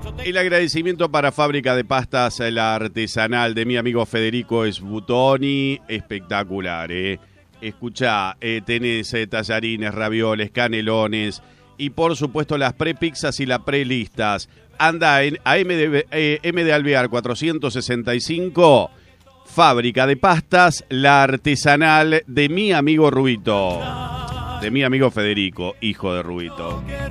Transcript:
El agradecimiento para Fábrica de Pastas La Artesanal de mi amigo Federico Sbutoni. Espectacular, Escuchá, tenés tallarines, ravioles, canelones y por supuesto las prepizzas y las prelistas. Anda en M de Alvear 465, Fábrica de Pastas La Artesanal de mi amigo Rubito. De mi amigo Federico, hijo de Rubito.